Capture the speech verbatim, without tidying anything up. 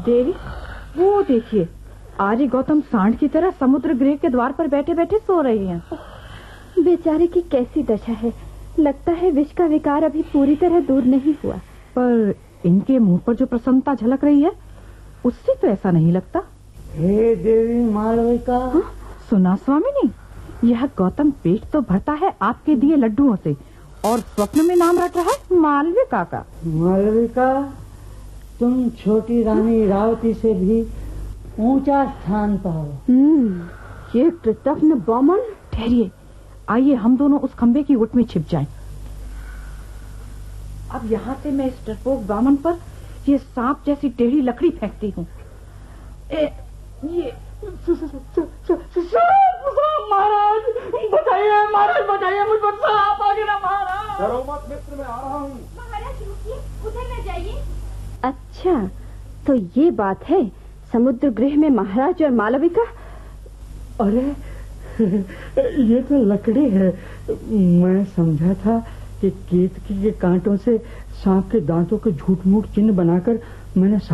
देवी, वो देखिए, आर्य गौतम सांड की तरह समुद्र गृह के द्वार पर बैठे बैठे सो रहे हैं। बेचारे की कैसी दशा है। लगता है विष का विकार अभी पूरी तरह दूर नहीं हुआ। पर इनके मुंह पर जो प्रसन्नता झलक रही है, उससे तो ऐसा नहीं लगता। हे देवी मालविका। हाँ? सुना स्वामिनी, यह गौतम पेट तो भरता है आपके दिए लड्डुओं से, और स्वप्न में नाम रट रहा है मालविका का। मालविका, तुम छोटी रानी रावती से भी ऊंचा स्थान पाओ। हम्म, ये कृतघ्न बामन। ठहरिए, आइए हम दोनों उस खंबे की गुट में छिप जाएं। अब यहाँ से मैं इस डरपोक बामन पर ये सांप जैसी टेढ़ी लकड़ी फेंकती हूँ। ये महाराज बताइए, महाराज बताइए, मुझ पर सांप आ गया महाराज। डरो मत मित्र, मैं आ रहा हूँ। महाराज रुकिए, उधर न जाइए। अच्छा, तो ये बात है समुद्र गृह में महाराज और मालविका। अरे ये तो लकड़ी है। मैं समझा था कि केतकी के कांटों से सांप के दांतों के झूठ मूठ चिन्ह बनाकर मैंने